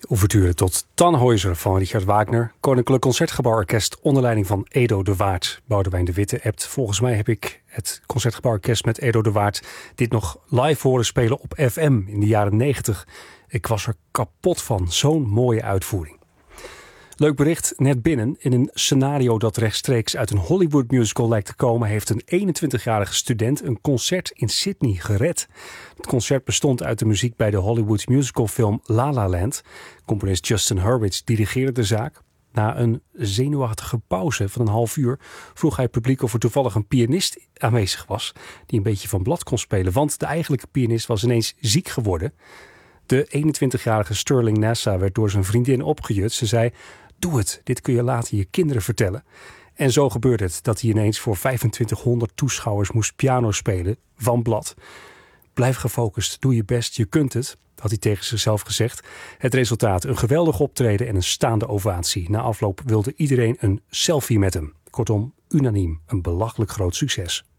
Ouverture tot Tannhäuser van Richard Wagner. Koninklijk Concertgebouworkest onder leiding van Edo de Waard. Boudewijn de Witte appt. Volgens mij heb ik het Concertgebouworkest met Edo de Waard dit nog live horen spelen op FM in de jaren 90. Ik was er kapot van. Zo'n mooie uitvoering. Leuk bericht, net binnen. In een scenario dat rechtstreeks uit een Hollywood musical lijkt te komen, heeft een 21-jarige student een concert in Sydney gered. Het concert bestond uit de muziek bij de Hollywood musicalfilm La La Land. Componist Justin Hurwitz dirigeerde de zaak. Na een zenuwachtige pauze van een half uur vroeg hij het publiek of er toevallig een pianist aanwezig was die een beetje van blad kon spelen, want de eigenlijke pianist was ineens ziek geworden. De 21-jarige Sterling Nassa werd door zijn vriendin opgejut. Ze zei: "Doe het, dit kun je later je kinderen vertellen." En zo gebeurde het dat hij ineens voor 2500 toeschouwers moest piano spelen van blad. Blijf gefocust, doe je best, je kunt het, had hij tegen zichzelf gezegd. Het resultaat, een geweldig optreden en een staande ovatie. Na afloop wilde iedereen een selfie met hem. Kortom, unaniem, een belachelijk groot succes.